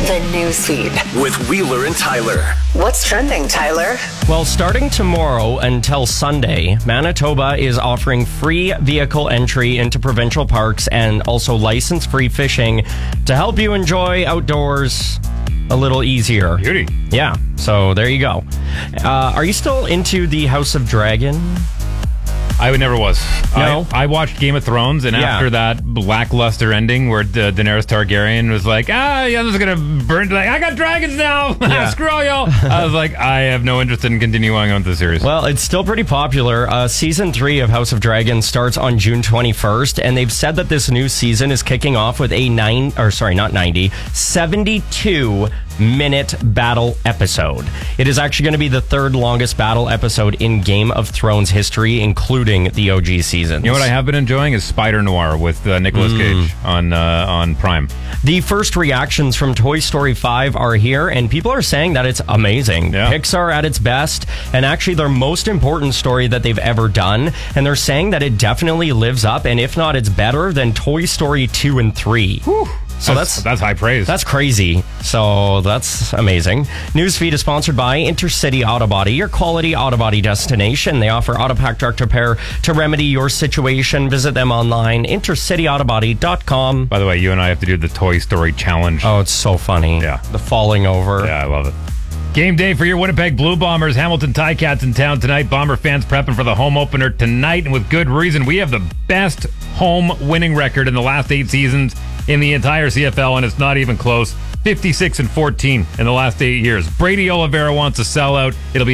The Newsfeed with Wheeler and Tyler. What's trending, Tyler? Well, starting tomorrow until Sunday, Manitoba is offering free vehicle entry into provincial parks and also license-free fishing to help you enjoy outdoors a little easier. Beauty. Yeah, so there you go. Are you still into the House of Dragon? I never was. No? I watched Game of Thrones, and after that lackluster ending where Daenerys Targaryen was like, this is going to burn. Like, I got dragons now. Screw all y'all. I was like, I have no interest in continuing on with the series. Well, it's still pretty popular. Season 3 of House of Dragon starts on June 21st, and they've said that this new season is kicking off with a 72-minute battle episode. It is actually going to be the third longest battle episode in Game of Thrones history, including the OG seasons. You know what I have been enjoying is Spider Noir with Nicolas Cage on Prime. The first reactions from Toy Story 5 are here, and people are saying that it's amazing. Yeah. Pixar at its best, and actually their most important story that they've ever done, and they're saying that it definitely lives up, and if not, it's better than Toy Story 2 and 3. Whew. So that's high praise. That's crazy. So that's amazing. Newsfeed is sponsored by Intercity Auto Body, your quality auto body destination. They offer Autopack Truck Repair to remedy your situation. Visit them online, intercityautobody.com. By the way, you and I have to do the Toy Story challenge. Oh, it's so funny. Yeah. The falling over. Yeah, I love it. Game day for your Winnipeg Blue Bombers. Hamilton Ticats in town tonight. Bomber fans prepping for the home opener tonight, and with good reason. We have the best home winning record in the last 8 seasons in the entire CFL, and it's not even close. 56-14 in the last 8 years. Brady Oliveira wants to sell out. It'll be